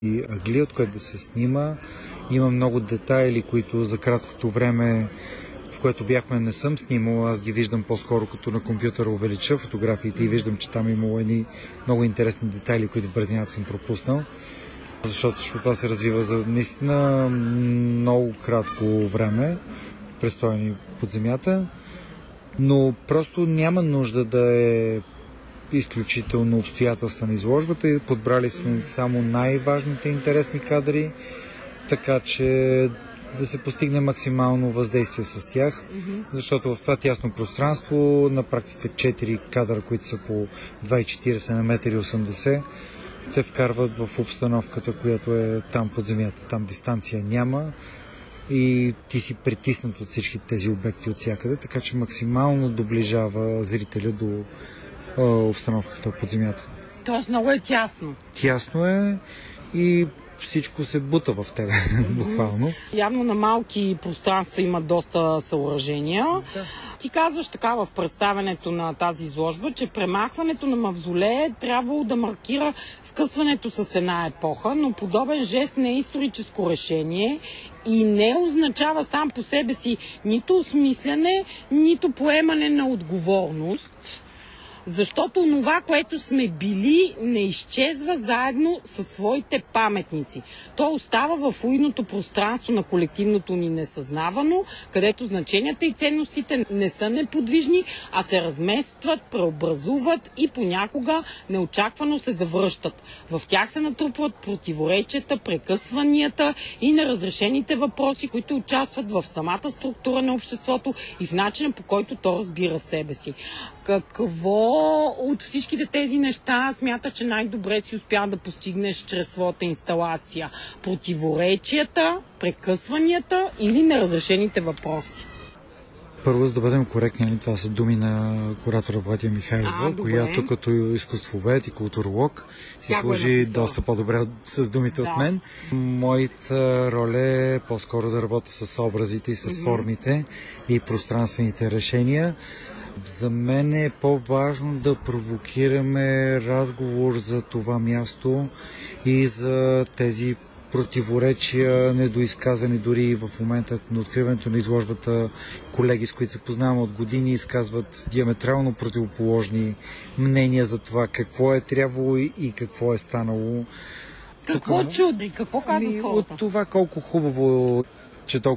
и ъгли, от което да се снима. Има много детайли, които за краткото време, в което бяхме, не съм снимал. Аз ги виждам по-скоро като на компютъра увелича фотографиите и виждам, че там имало едни много интересни детайли, които в Брезината съм пропуснал. Защото всичко това се развива за наистина много кратко време, престояни под земята, но просто няма нужда да е изключително обстоятелствена изложбата и подбрали сме само най-важните интересни кадри, така че да се постигне максимално въздействие с тях, защото в това тясно пространство на практика 4 кадра, които са по 2,40 на 1,80 м, те вкарват в обстановката, която е там под земята. Там дистанция няма и ти си притиснат от всички тези обекти от всякъде, така че максимално доближава зрителя до обстановката под земята. Тоест много е тясно. Тясно е и всичко се бута в тебе, буквално. Явно на малки пространства има доста съоръжения. Да. Ти казваш така в представянето на тази изложба, че премахването на мавзолея е трябвало да маркира скъсването с една епоха, но подобен жест не е историческо решение и не означава сам по себе си нито осмисляне, нито поемане на отговорност. Защото това, което сме били, не изчезва заедно със своите паметници. То остава в флуидното пространство на колективното ни несъзнавано, където значенията и ценностите не са неподвижни, а се разместват, преобразуват и понякога неочаквано се завръщат. В тях се натрупват противоречията, прекъсванията и неразрешените въпроси, които участват в самата структура на обществото и в начина, по който то разбира себе си. Какво от всичките тези неща смята, че най-добре си успя да постигнеш чрез своята инсталация? Противоречията, прекъсванията или неразрешените въпроси? Първо, за да бъдем коректни, това са думи на куратора Владия Михайлова, която като изкуствовед и културолог си служи доста по-добре с думите от мен. Моята роля е по-скоро да работя с образите и с формите и пространствените решения. За мен е по-важно да провокираме разговор за това място и за тези противоречия, недоизказани дори в момента на откриването на изложбата. Колеги, с които се познавам от години, изказват диаметрално противоположни мнения за това какво е трябвало и какво е станало. Какво чудо? Какво казват хората? От това колко хубаво, че толкова